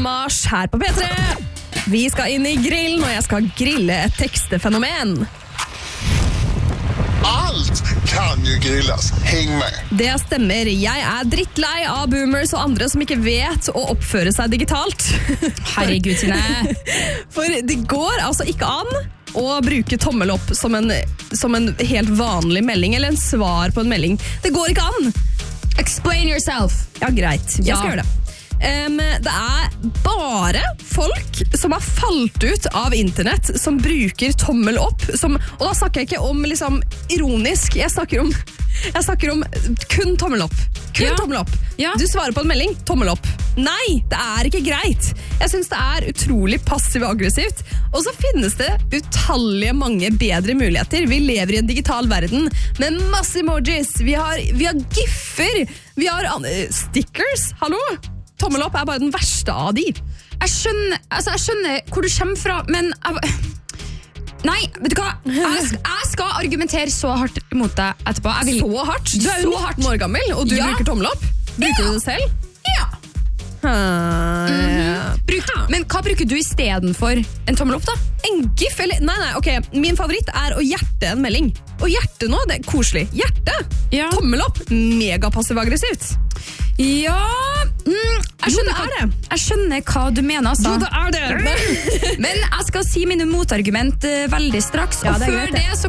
Mars her på P3. Vi skal inn i grillen, og jeg skal grille et tekstefenomen. Allt kan ju grillas. Häng med. Det stemmer. Jeg drittlei av boomers og andre som ikke vet å oppføre seg digitalt. Herregud, Tine. For det går altså ikke an å bruke tommel opp som en helt vanlig melding, eller en svar på en melding. Det går ikke an. Explain yourself. Ja, greit. Jeg skal gjøre det. Det bare folk som har falt ut av internett som bruker tommel opp, og da snakker jeg ikke om liksom ironisk, jeg snakker om kun tommel opp. Tommel opp. Ja. Du svarer på en melding, tommel opp. Nei, det ikke greit. Jeg synes det utrolig passiv og aggressivt, og så finnes det utallige mange bedre muligheter. Vi lever i en digital verden med masse emojis, vi har giffer, vi har stickers, hallo? Tommel opp bare den verste av de. Jeg skjønner hvor du kommer fra, men nei, vet du hva? Jeg skal argumentere så hardt mot deg etterpå. Så hardt? Du jo 19 år gammel, og du bruker tommel opp? Bruker du det selv? Ja. Men hva bruker du i stedet for en tommel opp da? En gif, eller? Nei, ok. Min favoritt å hjerte en melding. Og hjerte nå, det koselig. Hjerte, tommel opp, megapassiv-aggressivt. Ja, jeg skjønner hva du mener, altså. Jo, det det. Men jeg skal si mine motargument veldig straks, og før det så